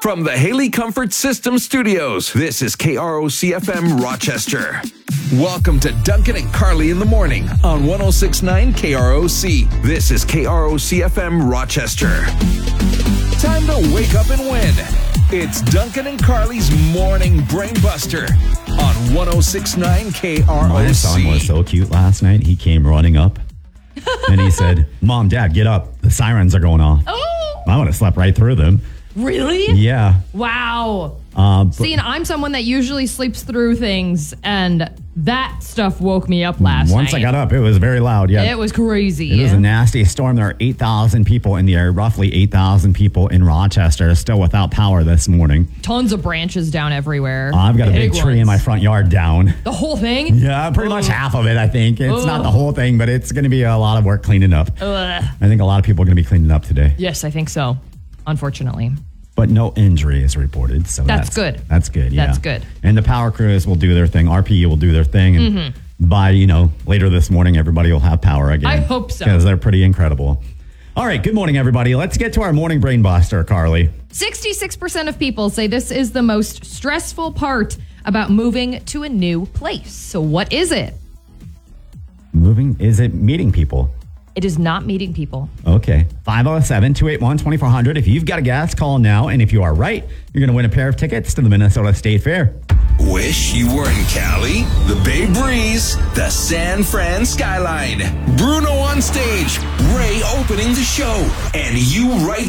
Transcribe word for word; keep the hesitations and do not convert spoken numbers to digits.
From the Haley Comfort System Studios, this is K R O C F M Rochester. Welcome to Duncan and Carly in the morning on one oh six point nine K R O C. This is K R O C F M Rochester. Time to wake up and win. It's Duncan and Carly's Morning Brain Buster on one oh six point nine K R O C. My son was so cute last night. He came running up and he said, Mom, Dad, get up. The sirens are going off. Oh! I would have slept right through them. Really? Yeah. Wow. Uh, but, See, and I'm someone that usually sleeps through things, and that stuff woke me up last once night. I got up, it was very loud. Yeah. It was crazy. It was a nasty storm. There are eight thousand people in the air, roughly eight thousand people in Rochester, still without power this morning. Tons of branches down everywhere. Uh, I've got a big, big tree ones. in my front yard down. The whole thing? Yeah, pretty much Ugh. half of it, I think. It's Ugh. not the whole thing, but it's going to be a lot of work cleaning up. Ugh. I think a lot of people are going to be cleaning up today. Yes, I think so, unfortunately. But no injury is reported, so That's that's, good. That's good, yeah. That's good. And the power crews will do their thing. R P E will do their thing, and Mm-hmm. by, you know, later this morning, everybody will have power again. I hope so. Because they're pretty incredible. All right, good morning, everybody. Let's get to our morning brain buster, Carly. sixty-six percent of people say this is the most stressful part about moving to a new place. So what is it? Moving, is it meeting people? It is not meeting people. Okay. five oh seven, two eight one, two four zero zero. If you've got a guess, call now. And if you are right, you're going to win a pair of tickets to the Minnesota State Fair. Wish you were in Cali, the Bay Breeze, the San Fran skyline, Bruno on stage, Ray opening the show, and you right